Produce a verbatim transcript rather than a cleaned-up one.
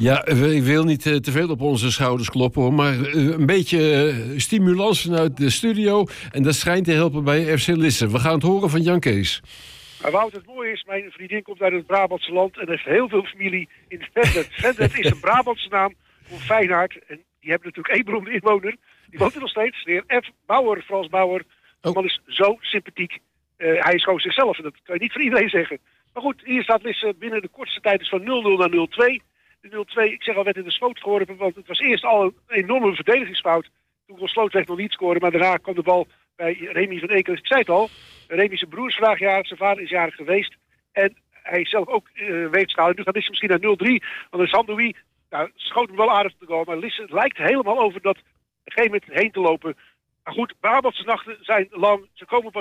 Ja, ik wil niet uh, te veel op onze schouders kloppen, hoor, maar uh, een beetje uh, stimulans vanuit de studio. En dat schijnt te helpen bij F C Lisse. We gaan het horen van Jan Kees. Maar Wout, het mooie is, mijn vriendin komt uit het Brabantse land en heeft heel veel familie in Vendert. Vendert is een Brabantse naam voor Feyenoord. En die hebben natuurlijk één beroemde inwoner. Die woont er nog steeds, de heer F. Bauer, Frans Bauer. De man is zo sympathiek. Uh, hij is gewoon zichzelf en dat kan je niet voor iedereen zeggen. Maar goed, hier staat Lisse binnen de kortste tijd dus van nul nul naar nul twee. De nul twee, ik zeg al, werd in de sloot geworpen, want het was eerst al een enorme verdedigingsfout. Toen kon Slootweg nog niet scoren, maar daarna kwam de bal bij Remy van Eekelen. Ik zei het al, Remy zijn broer is vandaag jarig, zijn vader is jarig geweest. En hij is zelf ook uh, weegschaal. Nu gaat Lisse misschien naar nul drie, want de Sandoui nou, schoot hem wel aardig te goal. Maar Lisse lijkt helemaal over dat op een gegeven moment heen te lopen. Maar goed, Brabantse nachten zijn lang, ze komen pas